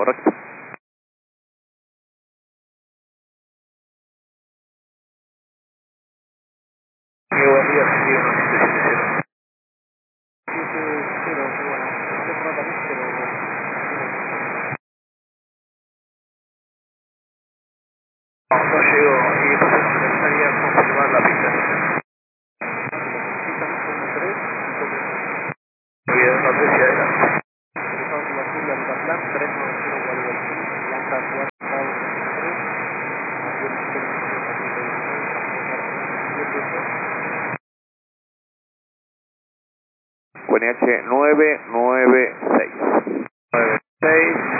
Correcto. Buen día, 71770. 7-0, bueno, no se trata mucho, pero... No llego y entonces me gustaría confirmar la pista. Y de 1 a 3 y adelante. Ingresamos en la curva de Caplan, 390 Guadalupe, Blanca 4, Pablo 3, Matías 7, QNH 996. 9, 6.